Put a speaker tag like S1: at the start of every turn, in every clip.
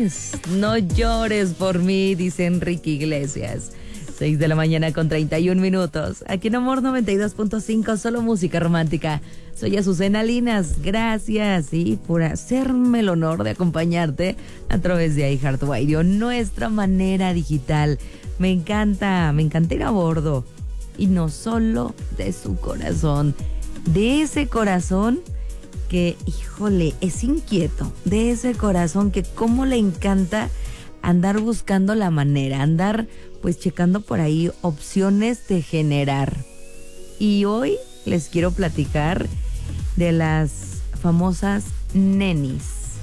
S1: llores, no llores por mí, dice Enrique Iglesias. 6 de la mañana con 31 minutos. Aquí en Amor 92.5, solo música romántica. Soy Azucena Linas, gracias por hacerme el honor de acompañarte a través de iHeartRadio, nuestra manera digital. Me encanta ir a bordo. Y no solo de su corazón, de ese corazón que, híjole, es inquieto, de ese corazón que cómo le encanta andar buscando la manera, andar pues checando por ahí opciones de generar. Y hoy les quiero platicar de las famosas nenis.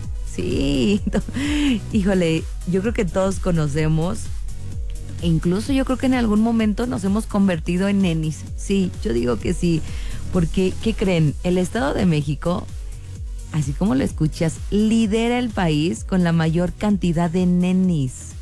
S1: Sí, híjole, yo creo que todos conocemos, e incluso yo creo que en algún momento nos hemos convertido en nenis. Sí, yo digo que sí, porque ¿qué creen? El Estado de México, así como lo escuchas, lidera el país con la mayor cantidad de nenis.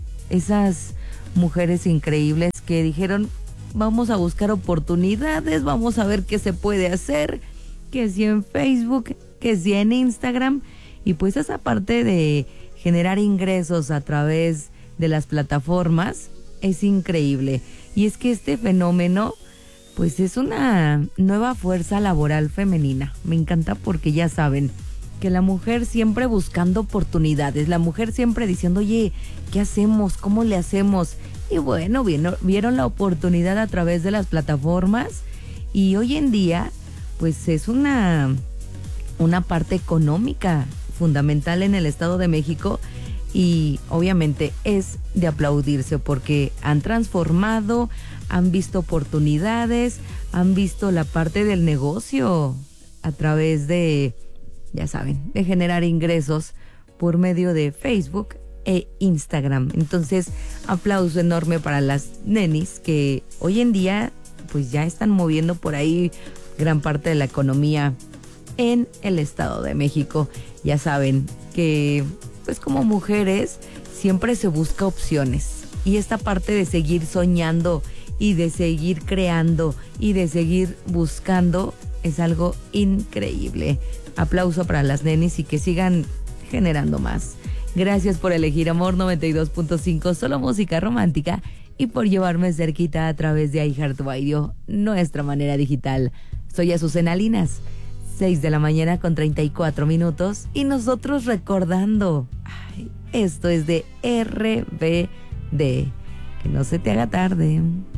S1: Esas mujeres increíbles que dijeron, vamos a buscar oportunidades, vamos a ver qué se puede hacer, que si en Facebook, que si en Instagram, y pues esa parte de generar ingresos a través de las plataformas es increíble. Y es que este fenómeno pues es una nueva fuerza laboral femenina. Me encanta porque ya saben que la mujer siempre buscando oportunidades, la mujer siempre diciendo, oye, ¿qué hacemos? ¿Cómo le hacemos? Y bueno, vieron la oportunidad a través de las plataformas y hoy en día pues es una parte económica fundamental en el Estado de México y obviamente es de aplaudirse porque han transformado, han visto oportunidades, han visto la parte del negocio a través de, ya saben, de generar ingresos por medio de Facebook e Instagram. Entonces, aplauso enorme para las nenis que hoy en día pues ya están moviendo por ahí gran parte de la economía en el Estado de México. Ya saben que pues como mujeres siempre se busca opciones y esta parte de seguir soñando y de seguir creando y de seguir buscando es algo increíble. Aplauso para las nenis y que sigan generando más. Gracias por elegir Amor 92.5, solo música romántica, y por llevarme cerquita a través de iHeartRadio, nuestra manera digital. Soy Azucena Linas, 6 de la mañana con 34 minutos, y nosotros recordando, esto es de RBD, que no se te haga tarde.